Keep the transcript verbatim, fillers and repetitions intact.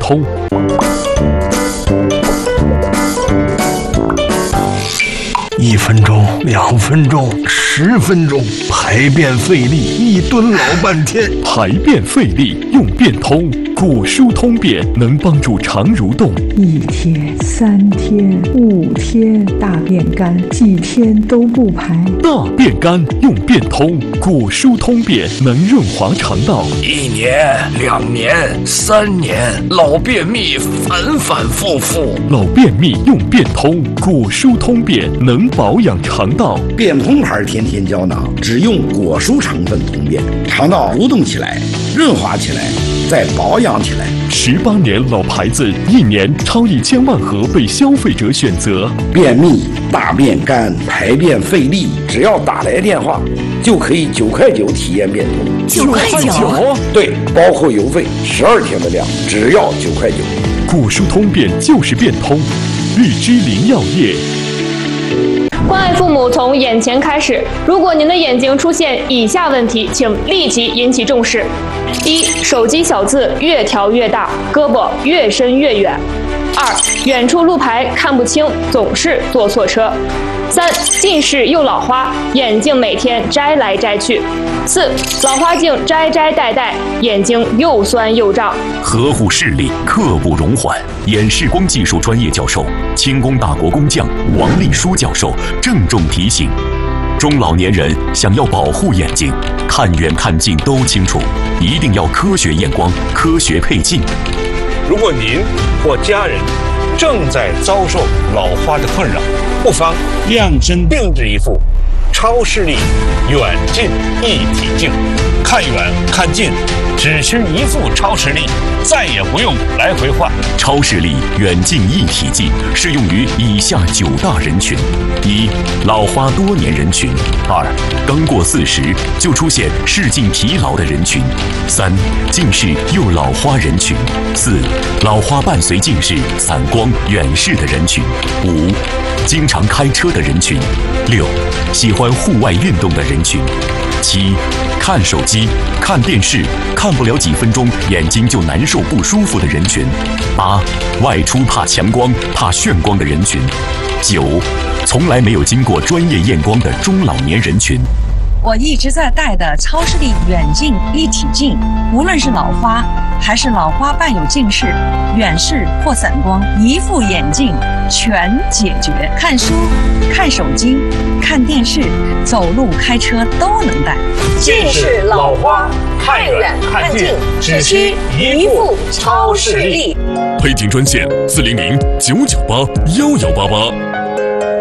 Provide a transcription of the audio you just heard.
通。 一分钟，两分钟，十分钟，排便费力，一蹲老半天。 排便费力用便通，果蔬通便能帮助肠蠕动。 一天、三天、五天，大便干，几天都不排。 大便干用便通，果蔬通便能润滑肠道。 一年、两年、三年，老便秘反反复复。 老便秘用便通，果蔬通便能保养肠道。 便通牌天天胶囊只用果蔬成分通便，肠道蠕动起来，润滑起来，再保养起来。 十八年老牌子，一年超一千万盒被消费者选择。 便秘、大便干、排便费力，只要打来电话，就可以九块九体验便通。 九块九？ 对，包括邮费，十二天的量，只要九块九。 果蔬通便就是便通，日之林药业。 关爱父母从眼前开始。如果您的眼睛出现以下问题，请立即引起重视：一、手机小字越调越大，胳膊越伸越远；二、远处路牌看不清，总是坐错车；三、近视又老花，眼镜每天摘来摘去；四、老花镜摘摘戴戴，眼睛又酸又胀。 呵护视力，刻不容缓。眼视光技术专业教授、清宫大国工匠王立书教授郑重提醒：中老年人想要保护眼睛，看远看近都清楚，一定要科学验光、科学配镜。 如果您或家人正在遭受老花的困扰，不妨量身定制一副超视力远近一体镜，看远看近只需一副超视力，再也不用来回换。 超视力远近一体镜适用于以下九大人群：一、老花多年人群；二、刚过四十就出现视镜疲劳的人群；三、近视又老花人群；四、老花伴随近视、散光、远视的人群；五、经常开车的人群；六、喜欢户外运动的人群；七、看手机、看电视看不了几分钟眼睛就难受不舒服的人群；八、外出怕强光、怕眩光的人群；九、从来没有经过专业验光的中老年人群。 我一直在戴的超视力远近一体镜，无论是老花还是老花伴有近视、远视或散光，一副眼镜全解决。看书、看手机、看电视、走路、开车都能戴。 近视、老花，看远看近，只需一副超视力。 配镜专线：四零零九九八幺幺八八。